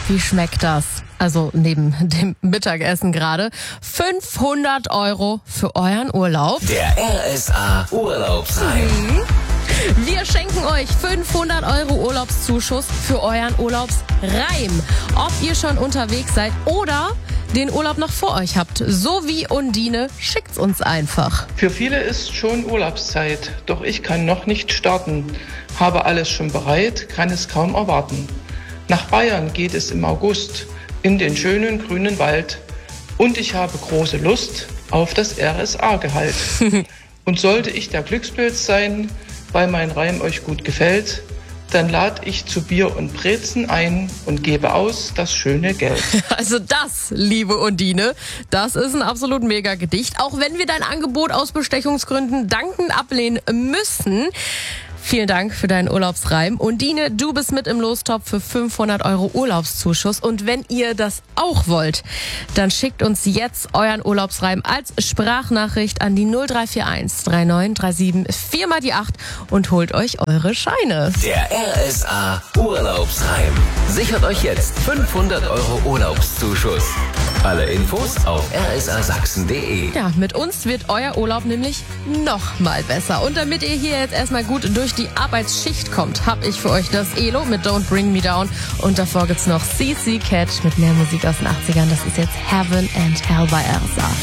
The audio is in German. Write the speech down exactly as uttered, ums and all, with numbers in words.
Wie schmeckt das? Also neben dem Mittagessen gerade. fünfhundert Euro für euren Urlaub. Der R S A Urlaubsheim. Mhm. Wir schenken euch fünfhundert Euro Urlaubszuschuss für euren Urlaubsreim. Ob ihr schon unterwegs seid oder den Urlaub noch vor euch habt. So wie Undine, schickt's uns einfach. Für viele ist schon Urlaubszeit, doch ich kann noch nicht starten. Habe alles schon bereit, kann es kaum erwarten. Nach Bayern geht es im August in den schönen grünen Wald. Und ich habe große Lust auf das R S A-Gehalt. Und sollte ich der Glückspilz sein, weil mein Reim euch gut gefällt, dann lade ich zu Bier und Brezen ein und gebe aus das schöne Geld. Also das, liebe Undine, das ist ein absolut mega Gedicht. Auch wenn wir dein Angebot aus Bestechungsgründen dankend ablehnen müssen. Vielen Dank für deinen Urlaubsreim. Undine, du bist mit im Lostopf für fünfhundert Euro Urlaubszuschuss. Und wenn ihr das auch wollt, dann schickt uns jetzt euren Urlaubsreim als Sprachnachricht an die null drei vier eins drei neun drei sieben vier mal die acht und holt euch eure Scheine. Der R S A Urlaubsheim. Sichert euch jetzt fünfhundert Euro Urlaubszuschuss. Alle Infos auf r s a sachsen punkt d e. Ja, mit uns wird euer Urlaub nämlich noch mal besser. Und damit ihr hier jetzt erstmal gut durch die Arbeitsschicht kommt, habe ich für euch das Elo mit Don't Bring Me Down. Und davor gibt's noch C C Cat mit mehr Musik aus den achtzigern. Das ist jetzt Heaven and Hell bei R S A.